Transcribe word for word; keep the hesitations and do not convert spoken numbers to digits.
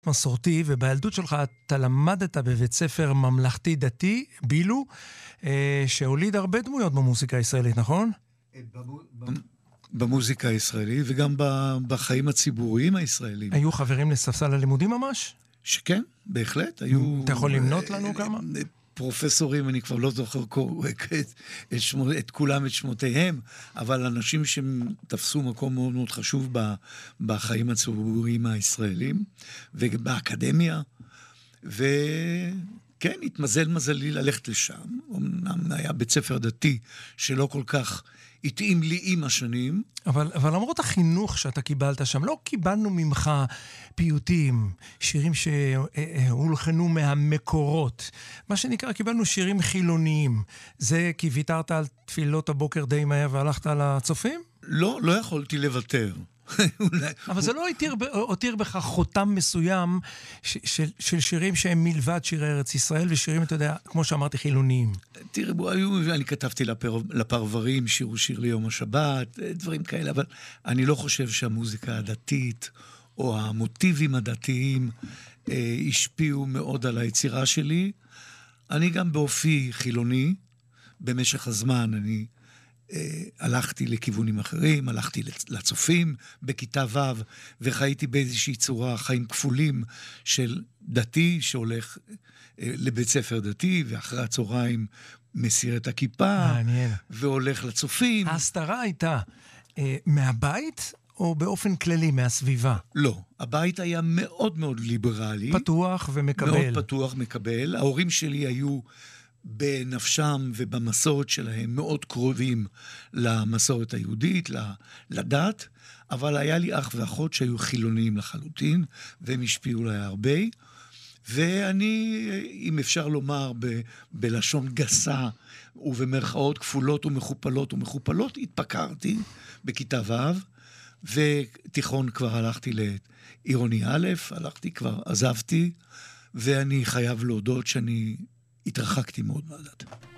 מסורתי, ובילדות שלך אתה למדת בבית ספר ממלכתי דתי, בילו, אה, שהוליד הרבה דמויות במוזיקה הישראלית, נכון? במוזיקה הישראלית, וגם בחיים הציבוריים הישראלים. היו חברים לספסל הלימודים ממש? שכן, בהחלט. היו... אתה יכול למנות לנו כמה? פרופסורים, אני כבר לא זוכר את, את, שמו, את כולם, את שמותיהם, אבל אנשים שתפסו מקום מאוד מאוד חשוב בחיים הציבוריים הישראלים, ובאקדמיה, וכן, התמזל מזלי ללכת לשם. אמנם היה בית ספר דתי שלא כל כך התאים לי עם השנים. אבל, אבל למרות החינוך שאתה קיבלת שם, לא קיבלנו ממך פיוטים, שירים שהולחנו מהמקורות. מה שנקרא, קיבלנו שירים חילוניים. זה כי ויתרת על תפילות הבוקר די מהר והלכת לצופים? לא, לא יכולתי לוותר. אבל זה לא הותיר בך חותם מסוים של, של שירים שהם מלבד שירי ארץ ישראל, ושירים, אתה יודע, כמו שאמרתי, חילוניים. תראה, בו, היו, אני כתבתי לפר, לפרברים, שירו שיר ליום השבת, דברים כאלה, אבל אני לא חושב שהמוזיקה הדתית, או המוטיבים הדתיים, אה, השפיעו מאוד על היצירה שלי. אני גם באופי חילוני, במשך הזמן אני... הלכתי לכיוונים אחרים, הלכתי לצופים בכיתה ו' וחייתי באיזושהי צורה חיים כפולים של דתי שהולך לבית ספר דתי, ואחרי הצהריים מסיר את הכיפה, מעניין. והולך לצופים. ההסתרה הייתה אה, מהבית או באופן כללי מהסביבה? לא, הבית היה מאוד מאוד ליברלי. פתוח ומקבל. מאוד פתוח מקבל. ההורים שלי היו... בנפשם ובמסורת שלהם מאוד קרובים למסורת היהודית, לדת, אבל היה לי אח ואחות שהיו חילוניים לחלוטין, והם השפיעו לה הרבה, ואני, אם אפשר לומר ב, בלשון גסה, ובמרכאות כפולות ומכופלות ומכופלות, התפקרתי בכיתה ו', ותיכון כבר הלכתי לעירוני א', הלכתי כבר, עזבתי, ואני חייב להודות שאני... התרחקתי מאוד מהדת.